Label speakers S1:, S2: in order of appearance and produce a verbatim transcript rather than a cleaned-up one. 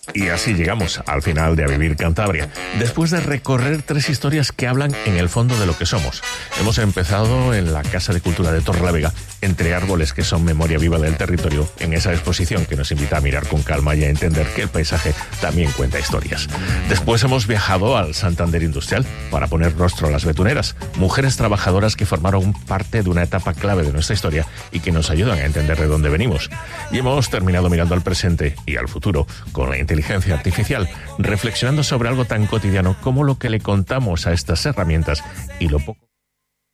S1: Y así llegamos al final de A Vivir Cantabria, después de recorrer tres historias que hablan en el fondo de lo que somos. Hemos empezado en la Casa de Cultura de Torrelavega, entre árboles que son memoria viva del territorio, en esa exposición que nos invita a mirar con calma y a entender que el paisaje también cuenta historias. Después hemos viajado al Santander Industrial para poner rostro a las betuneras, mujeres trabajadoras que formaron parte de una etapa clave de nuestra historia y que nos ayudan a entender de dónde venimos. Y hemos terminado mirando al presente y al futuro con la inteligencia artificial, reflexionando sobre algo tan cotidiano como lo que le contamos a estas herramientas y lo poco